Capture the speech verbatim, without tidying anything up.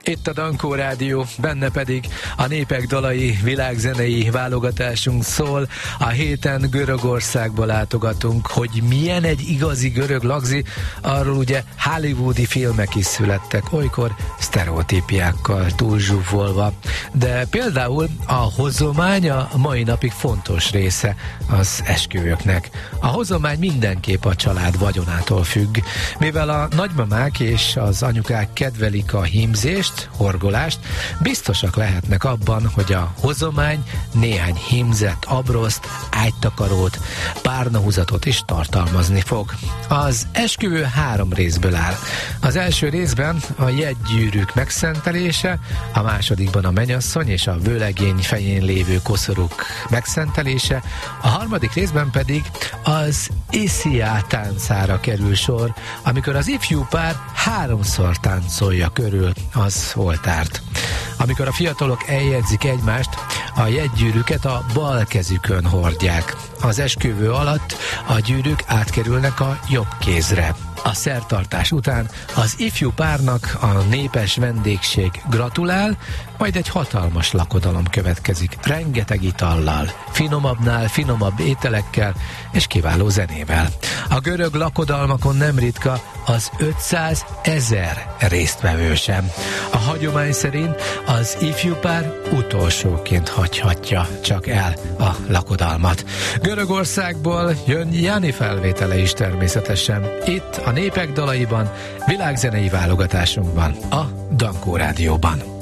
Itt a Dankó Rádió, benne pedig a népek dalai világzenei válogatásunk szól. A héten Görögországba látogatunk, hogy milyen egy igazi görög lagzi, arról ugye hollywoodi filmek is születtek, olykor sztereotípiákkal túlzsúfolva. De például a hozomány a mai napig fontos része az esküvőknek. A hozomány mindenképp a család vagyonától függ, mivel a nagymamák és az anyukák kedvelik a hímzést, horgolást, biztosak lehetnek abban, hogy a hozomány néhány hímzett abroszt, ágytakarót, párnahúzatot is tartalmazni fog. Az esküvő három részből áll. Az első részben a jegygyűrűk megszentelése, a másodikban a mennyasszony és a vőlegény fején lévő koszorúk megszentelése, a harmadik részben pedig az Isziá táncára kerül sor, amikor az ifjú pár háromszor táncolja körül az oltárt. Amikor a fiatalok eljegyzik egymást, a jegygyűrűket a bal kezükön hordják. Az esküvő alatt a gyűrűk átkerülnek a jobb kézre. A szertartás után az ifjú párnak a népes vendégség gratulál, majd egy hatalmas lakodalom következik, rengeteg itallal, finomabbnál finomabb ételekkel és kiváló zenével. A görög lakodalmakon nem ritka az ötszázezer résztvevő sem. A hagyomány szerint az ifjú pár utolsóként hagyhatja csak el a lakodalmat. Görögországból jön Jani felvétele is természetesen. Itt a népek dalaiban, világzenei válogatásunkban, a Dankó Rádióban.